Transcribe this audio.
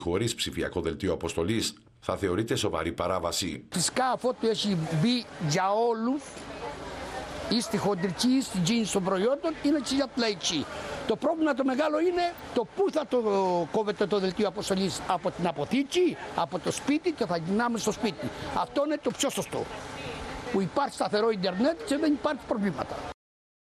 Χωρίς ψηφιακό δελτίο αποστολής θα θεωρείται σοβαρή παράβαση. Φυσικά αφότου έχει μπει για όλους ή στη χοντρική ή στη τζίνση των προϊόντων είναι και για πλαϊκή. Το πρόβλημα το μεγάλο είναι το πού θα το κόβεται το δελτίο αποστολής, από την αποθήκη, από το σπίτι και θα γυρνάμε στο σπίτι. Αυτό είναι το πιο σωστό. Που υπάρχει σταθερό ίντερνετ και δεν υπάρχει προβλήματα.